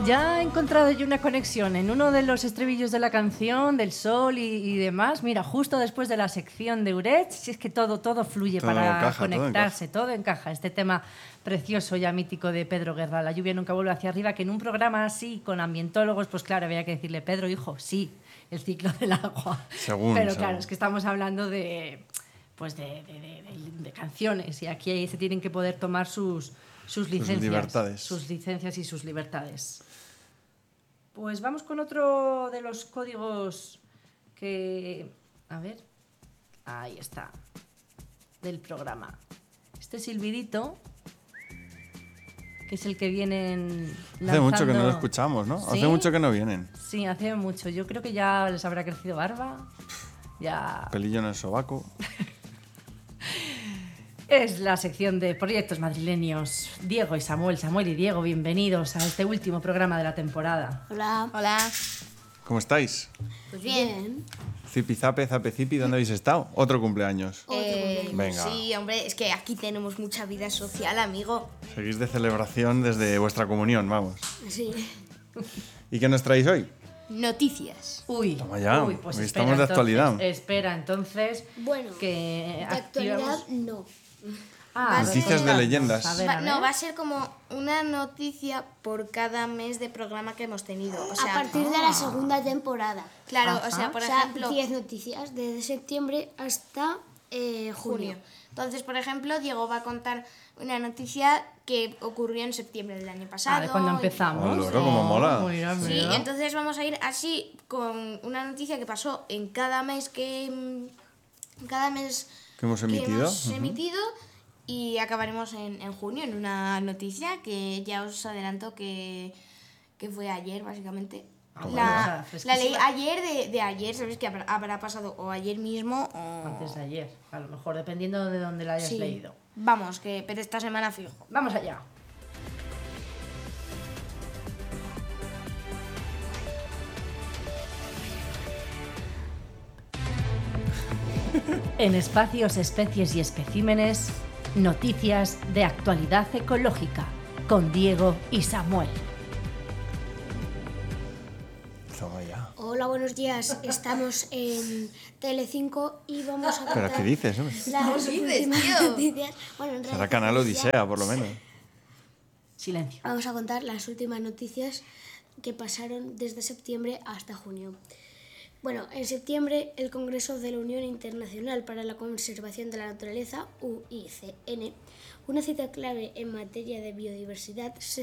Ya he encontrado yo una conexión en uno de los estribillos de la canción, del sol y demás. Mira, justo después de la sección de Urech, si es que todo fluye todo para encaja, conectarse, todo encaja. Este tema precioso ya mítico de Pedro Guerra, La lluvia nunca vuelve hacia arriba, que en un programa así, con ambientólogos, pues claro, había que decirle, Pedro, hijo, sí, el ciclo del agua. Pero claro, es que estamos hablando de canciones y aquí se tienen que poder tomar sus licencias, sus licencias y sus libertades. Pues vamos con otro de los códigos que... A ver, ahí está, del programa. Este silbidito, que es el que vienen lanzando... Hace mucho que no lo escuchamos, ¿no? ¿Sí? Hace mucho que no vienen. Sí, hace mucho. Yo creo que ya les habrá crecido barba. Ya... Pelillo en el sobaco. Es la sección de proyectos madrileños. Diego y Samuel, Samuel y Diego, bienvenidos a este último programa de la temporada. Hola. Hola. ¿Cómo estáis? Pues bien. Zipizape, zapecipi, ¿dónde habéis estado? Otro cumpleaños. Venga. Sí, hombre, es que aquí tenemos mucha vida social, amigo. Seguís de celebración desde vuestra comunión, vamos. Sí. ¿Y qué nos traéis hoy? Noticias. Uy, Toma ya, pues hoy espera, estamos de actualidad. Espera, entonces... Bueno, que de actualidad activamos... no. Noticias de leyendas. A ver. No, va a ser como una noticia por cada mes de programa que hemos tenido. O sea, A partir de la segunda temporada. claro, Ajá. o sea, por O sea, ejemplo, 10 noticias desde septiembre hasta junio. junio. Entonces, por ejemplo, Diego va a contar una noticia que ocurrió en septiembre del año pasado. De cuando empezamos. Loro, cómo mola. Mira, Sí, mira. entonces vamos a ir así con una noticia que pasó en cada mes que hemos emitido. Y acabaremos en junio en una noticia que ya os adelanto que fue ayer, básicamente. La leí ayer de ayer, ¿sabéis que habrá pasado o ayer mismo o... Antes de ayer, a lo mejor, dependiendo de dónde la hayas Sí. leído. Vamos, pero esta semana fijo. Vamos allá. En espacios, especies y especímenes, noticias de actualidad ecológica con Diego y Samuel. Toma ya. Hola, buenos días. Estamos en Telecinco y vamos a ¿Pero contar qué dices, hombre? las últimas tío? noticias. Bueno, en Será realidad Canal ya Odisea, por lo menos. Silencio. vamos a contar las últimas noticias que pasaron desde septiembre hasta junio. Bueno, en septiembre el Congreso de la Unión Internacional para la Conservación de la Naturaleza, UICN, una cita clave en materia de biodiversidad, se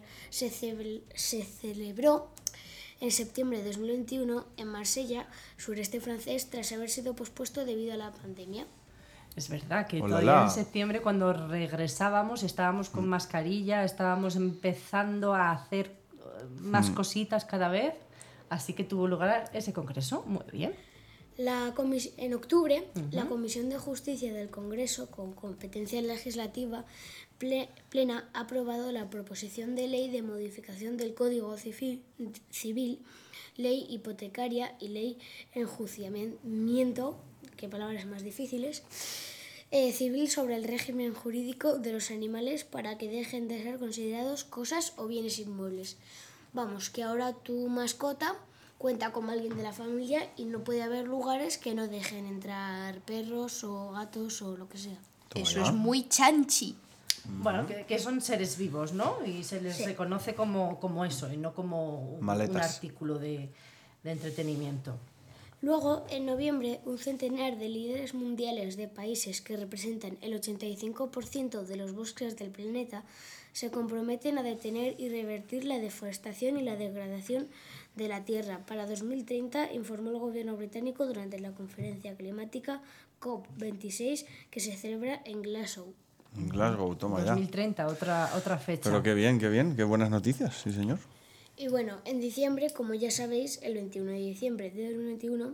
celebró en septiembre de 2021 en Marsella, sureste francés, tras haber sido pospuesto debido a la pandemia. Es verdad que Olala. todavía en septiembre, cuando regresábamos, estábamos con mascarilla, estábamos empezando a hacer más cositas cada vez, así que tuvo lugar ese congreso. Muy bien. En octubre, la Comisión de Justicia del Congreso, con competencia legislativa plena, ha aprobado la proposición de ley de modificación del Código Civil, ley hipotecaria y ley enjuiciamiento, qué palabras más difíciles, civil sobre el régimen jurídico de los animales para que dejen de ser considerados cosas o bienes inmuebles. Vamos, que ahora tu mascota cuenta como alguien de la familia y no puede haber lugares que no dejen entrar perros o gatos o lo que sea. Toma Eso ya. es muy chanchi. Bueno, que son seres vivos, ¿no? Y se les reconoce como eso, y no como un Maletas. artículo de entretenimiento. Luego, en noviembre, un centenar de líderes mundiales de países que representan el 85% de los bosques del planeta se comprometen a detener y revertir la deforestación y la degradación de la tierra. Para 2030, informó el gobierno británico durante la conferencia climática COP26 que se celebra en Glasgow. En Glasgow, toma ya. 2030, otra fecha. Pero qué bien, qué buenas noticias, sí señor. Y bueno, en diciembre, como ya sabéis, el 21 de diciembre de 2021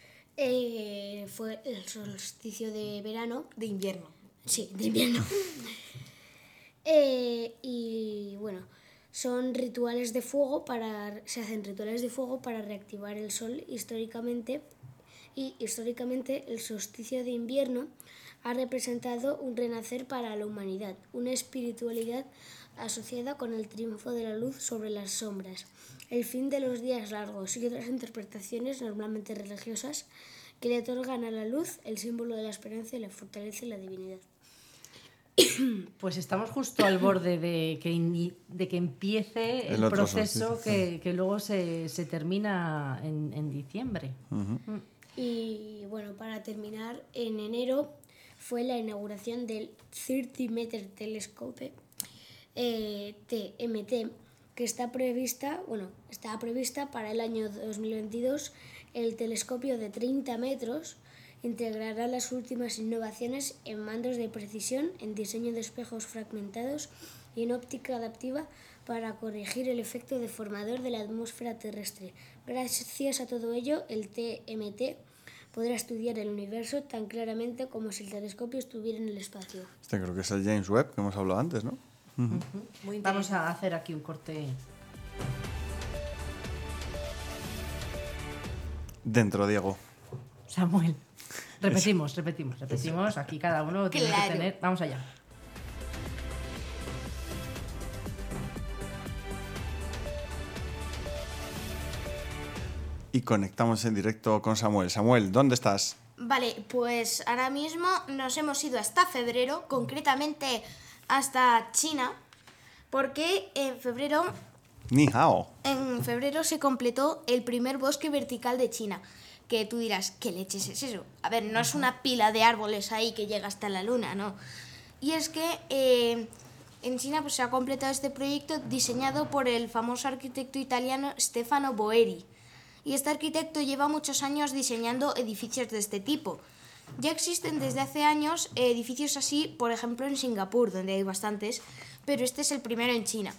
fue el solsticio de verano. De invierno. Sí, de invierno. Y bueno, son rituales de fuego se hacen rituales de fuego para reactivar el sol históricamente. Y históricamente el solsticio de invierno ha representado un renacer para la humanidad, una espiritualidad asociada con el triunfo de la luz sobre las sombras, el fin de los días largos y otras interpretaciones normalmente religiosas que le otorgan a la luz el símbolo de la esperanza y la fortaleza y la divinidad. Pues estamos justo al borde de que empiece el proceso que luego se termina en diciembre. Y bueno, para terminar, en enero fue la inauguración del 30 Meter Telescope TMT, que estaba prevista para el año 2022. El telescopio de 30 metros integrará las últimas innovaciones en mandos de precisión, en diseño de espejos fragmentados y en óptica adaptiva para corregir el efecto deformador de la atmósfera terrestre. Gracias a todo ello, el TMT podrá estudiar el universo tan claramente como si el telescopio estuviera en el espacio. Este creo que es el James Webb que hemos hablado antes, ¿no? Vamos a hacer aquí un corte. Dentro, Diego. Samuel. Repetimos. Aquí cada uno tiene que tener... Vamos allá. Y conectamos en directo con Samuel. Samuel, ¿dónde estás? Vale, pues ahora mismo nos hemos ido hasta febrero, concretamente hasta China, porque en febrero... Ni hao. En febrero se completó el primer bosque vertical de China. Que tú dirás, ¿qué leches es eso? A ver, no es una pila de árboles ahí que llega hasta la luna, ¿no? Y es que en China pues, se ha completado este proyecto diseñado por el famoso arquitecto italiano Stefano Boeri. Y este arquitecto lleva muchos años diseñando edificios de este tipo. Ya existen desde hace años edificios así, por ejemplo en Singapur, donde hay bastantes, pero este es el primero en China.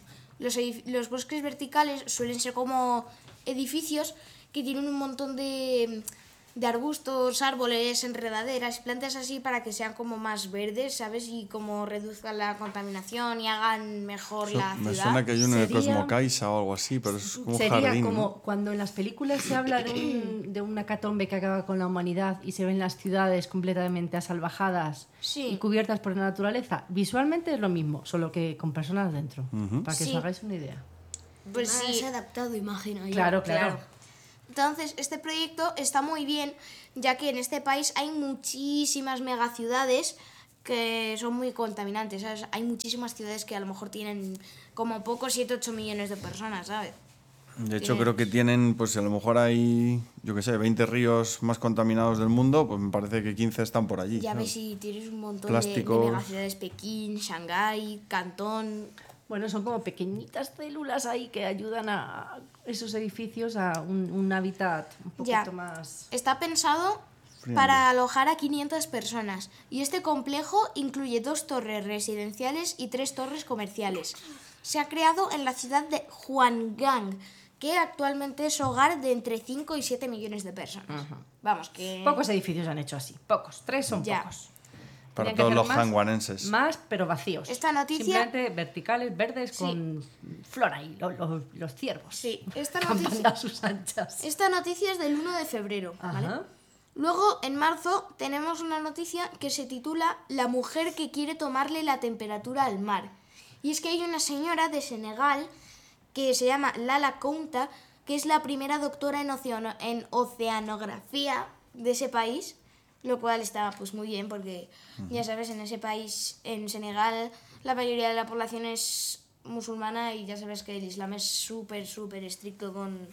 Los bosques verticales suelen ser como edificios que tienen un montón de arbustos, árboles, enredaderas y plantas así para que sean como más verdes, ¿sabes? Y como reduzcan la contaminación y hagan mejor la ciudad. Me suena que hay uno de Cosmocaisa o algo así, pero es como sería jardín, como ¿no? cuando en las películas se habla de una hecatombe que acaba con la humanidad y se ven las ciudades completamente asalvajadas y cubiertas por la naturaleza. Visualmente es lo mismo, solo que con personas dentro, para que os hagáis una idea. Pues sí, se ha adaptado, imagino yo. Claro. Entonces, este proyecto está muy bien, ya que en este país hay muchísimas megaciudades que son muy contaminantes, ¿sabes? Hay muchísimas ciudades que a lo mejor tienen como poco 7-8 millones de personas, ¿sabes? De hecho, creo que tienen, pues a lo mejor hay, 20 ríos más contaminados del mundo, pues me parece que 15 están por allí. Ya ves si tienes un montón de megaciudades, Pekín, Shanghái, Cantón... Bueno, son como pequeñitas células ahí que ayudan a esos edificios a un hábitat un poquito más... Está pensado para alojar a 500 personas y este complejo incluye 2 torres residenciales y 3 torres comerciales. Se ha creado en la ciudad de Huanggang, que actualmente es hogar de entre 5 y 7 millones de personas. Vamos, que... Pocos edificios han hecho así, pocos, 3 son pocos. Para todos los hanguanenses. Más, pero vacíos. Esta noticia... Simplemente verticales, verdes, con flora y los ciervos. Sí, esta noticia... a sus anchas. Esta noticia es del 1 de febrero, ¿vale? Luego, en marzo, tenemos una noticia que se titula La mujer que quiere tomarle la temperatura al mar. Y es que hay una señora de Senegal que se llama Lala Kounta, que es la primera doctora en oceanografía de ese país, lo cual está pues muy bien porque ya sabes, en ese país, en Senegal, la mayoría de la población es musulmana y ya sabes que el Islam es súper estricto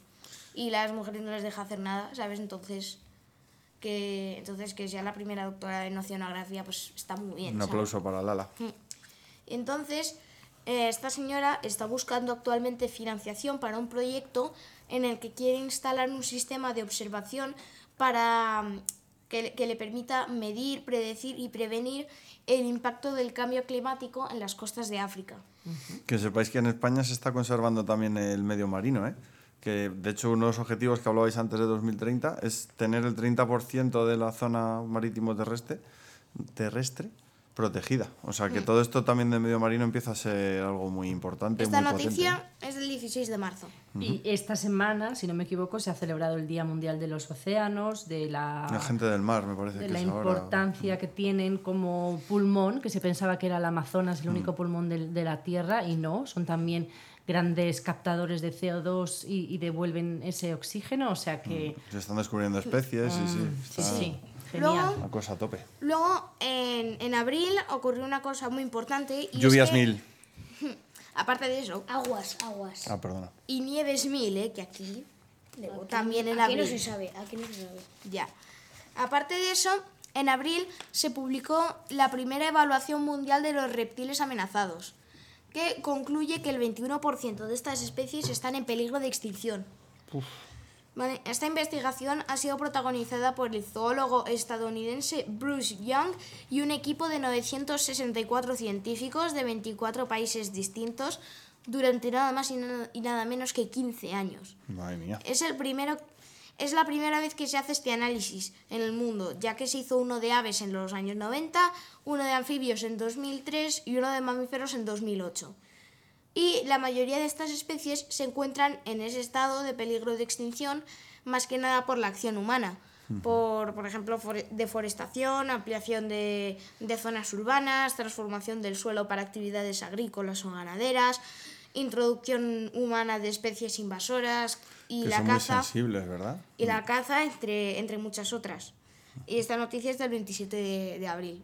y las mujeres no les deja hacer nada, ¿sabes? Entonces que sea la primera doctora en oceanografía pues está muy bien. Un aplauso para Lala. Entonces esta señora está buscando actualmente financiación para un proyecto en el que quiere instalar un sistema de observación para que le permita medir, predecir y prevenir el impacto del cambio climático en las costas de África. Que sepáis que en España se está conservando también el medio marino, ¿eh? Que de hecho uno de los objetivos que hablabais antes de 2030 es tener el 30% de la zona marítimo terrestre protegida. O sea, que todo esto también del medio marino empieza a ser algo muy importante. Esta muy noticia potente. es del 16 de marzo. Y esta semana, si no me equivoco, se ha celebrado el Día Mundial de los Océanos, de la gente del mar, me parece de que la es importancia ahora. que tienen como pulmón, que se pensaba que era el Amazonas el único pulmón de la Tierra, y no, son también grandes captadores de CO2 y devuelven ese oxígeno, o sea que... Se están descubriendo especies y sí. Sí, Luego, genial. Una cosa a tope. Luego, en abril ocurrió una cosa muy importante. Y Lluvias es que, 1000. aparte de eso, Aguas. Ah, perdona. y nieves 1000, que aquí, también en abril. Aquí no se sabe. Ya. Aparte de eso, en abril se publicó la primera evaluación mundial de los reptiles amenazados, que concluye que el 21% de estas especies están en peligro de extinción. Vale, esta investigación ha sido protagonizada por el zoólogo estadounidense Bruce Young y un equipo de 964 científicos de 24 países distintos durante nada más y nada menos que 15 años. Madre mía. Es la primera vez que se hace este análisis en el mundo, ya que se hizo uno de aves en los años 90, uno de anfibios en 2003 y uno de mamíferos en 2008. Y la mayoría de estas especies se encuentran en ese estado de peligro de extinción, más que nada por la acción humana. Por ejemplo, deforestación, ampliación de zonas urbanas, transformación del suelo para actividades agrícolas o ganaderas, introducción humana de especies invasoras y Que la son caza. muy sensibles, ¿verdad? Y la caza, entre muchas otras. Y esta noticia es del 27 de abril.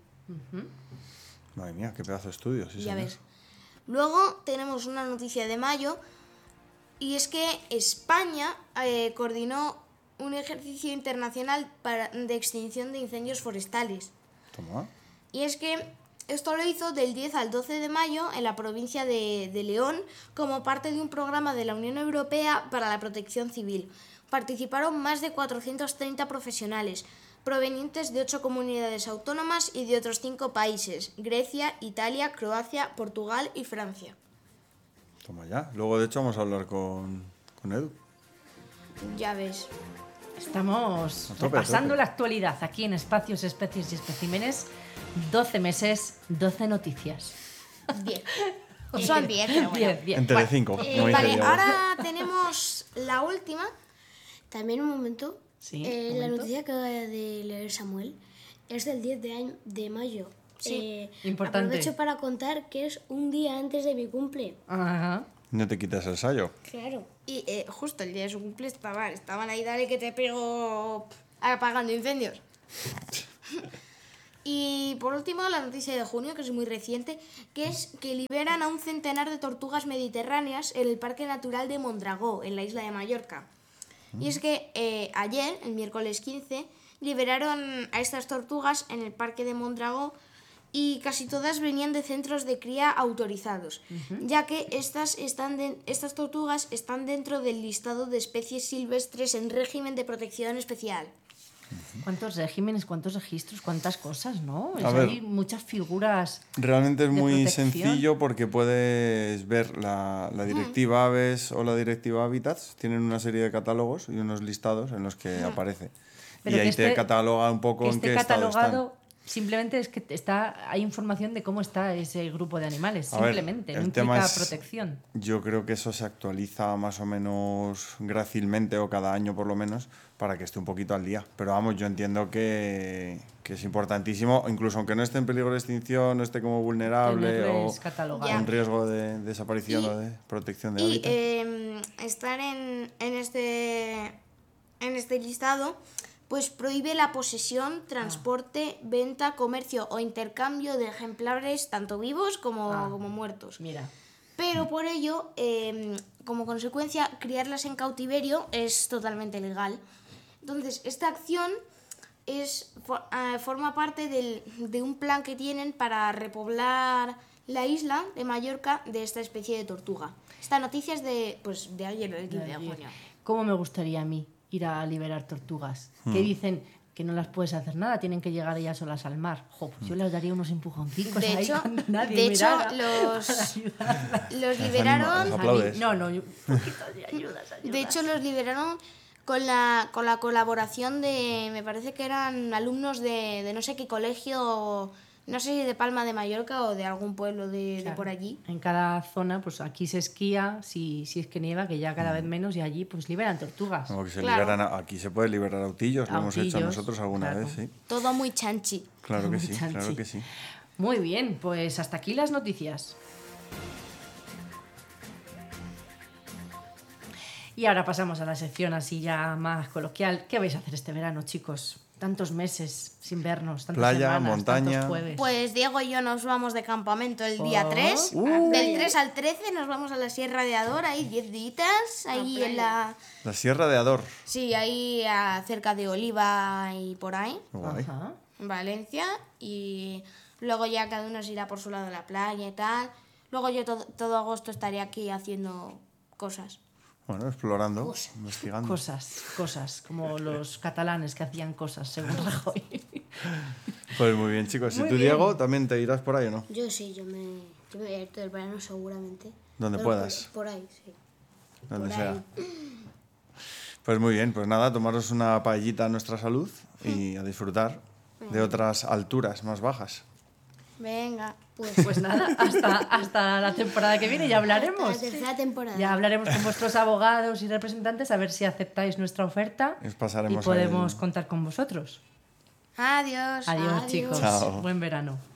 Madre mía, qué pedazo de estudio. Sí, Ya señor. ves. Luego tenemos una noticia de mayo, y es que España coordinó un ejercicio internacional de extinción de incendios forestales. Toma. Y es que esto lo hizo del 10 al 12 de mayo en la provincia de León como parte de un programa de la Unión Europea para la protección civil. Participaron más de 430 profesionales provenientes de 8 comunidades autónomas y de otros 5 países: Grecia, Italia, Croacia, Portugal y Francia. Toma ya. Luego, de hecho, vamos a hablar con Edu. Ya ves. Estamos A tope, repasando a tope. la actualidad aquí en Espacios, Especies y Especímenes. 12 meses, 12 noticias. 10. Son 10, pero bueno. Bien. En Telecinco. como dice Vale, Diego. ahora tenemos la última. También un momento. Sí, La un momento. noticia que acaba de leer Samuel es del 10 de mayo. Sí, importante. Aprovecho para contar que es un día antes de mi cumple. Ajá. No te quites el sayo. Claro. Y justo el día de su cumple estaban ahí, dale que te pego apagando incendios. Y por último, la noticia de junio, que es muy reciente, que es que liberan a un centenar de tortugas mediterráneas en el Parque Natural de Mondragó, en la isla de Mallorca. Y es que ayer, el miércoles 15, liberaron a estas tortugas en el Parque de Mondragó, y casi todas venían de centros de cría autorizados, ya que estas tortugas están dentro del listado de especies silvestres en régimen de protección especial. ¿Cuántos regímenes, cuántos registros, cuántas cosas, no? A ver. Hay muchas figuras. Realmente es de muy protección. sencillo porque puedes ver la directiva Aves o la directiva Hábitats. Tienen una serie de catálogos y unos listados en los que aparece. Pero y que ahí te esté- cataloga un poco Que en esté qué estado catalogado, están. simplemente es que hay información de cómo está ese grupo de animales. A ver, Simplemente, no el tema implica es- protección. Yo creo que eso se actualiza más o menos grácilmente o cada año por lo menos para que esté un poquito al día. Pero vamos, yo entiendo que es importantísimo, incluso aunque no esté en peligro de extinción, no esté como vulnerable o Tenerles catalogados. en riesgo de desaparición Y- o de protección de Y hábitat. estar en este listado pues prohíbe la posesión, transporte, venta, comercio o intercambio de ejemplares tanto vivos como muertos. Mira, Pero por ello, como consecuencia, criarlas en cautiverio es totalmente legal. Entonces, esta acción forma parte de un plan que tienen para repoblar la isla de Mallorca de esta especie de tortuga. Esta noticia es de ayer, el 15 de junio. ¿cómo me gustaría a mí ir a liberar tortugas? Que dicen que no las puedes hacer nada, tienen que llegar ellas solas al mar. Jo, pues yo les daría unos empujoncicos De ahí hecho, cuando nadie de hecho, mirara los- para ayudarlas. Los liberaron. Los aplaudes. No, un poquito de ayudas. De hecho, los liberaron con la colaboración de, me parece que eran alumnos de no sé qué colegio No sé si de Palma de Mallorca o de algún pueblo de por allí. En cada zona, pues aquí se esquía, si es que nieva, que ya cada vez menos, y allí pues liberan tortugas. Como que se liberan aquí se puede liberar autillos, lo hemos hecho nosotros alguna vez, sí. Todo muy chanchi. Claro que sí, claro que sí. Muy bien, pues hasta aquí las noticias. Y ahora pasamos a la sección así ya más coloquial. ¿Qué vais a hacer este verano, chicos? Tantos meses sin vernos, tantas playa, semanas, montaña. tantos jueves. Pues Diego y yo nos vamos de campamento el día 3. Del 3 al 13 nos vamos a la Sierra de Ador, ahí 10 días, ahí en la... La Sierra de Ador. Sí, ahí cerca de Oliva y por ahí. Guay. Ajá. En Valencia. Y luego ya cada uno se irá por su lado a la playa y tal. Luego yo todo agosto estaré aquí haciendo cosas. Bueno, explorando, investigando. Cosas, como los catalanes que hacían cosas, según Rajoy. Pues muy bien, chicos. Muy ¿Y tú, bien. Diego, también te irás por ahí o no? Yo sí, yo me voy a ir todo el verano seguramente. Donde Pero puedas. Por ahí, sí. Donde por sea. ahí. Pues muy bien, pues nada, tomaros una paellita a nuestra salud y a disfrutar de otras alturas más bajas. Venga. Pues nada, hasta la temporada que viene ya hablaremos. Hasta la tercera temporada. Ya hablaremos con vuestros abogados y representantes a ver si aceptáis nuestra oferta Os pasaremos y podemos contar con vosotros. Adiós. Adiós, chicos. Chao. Buen verano.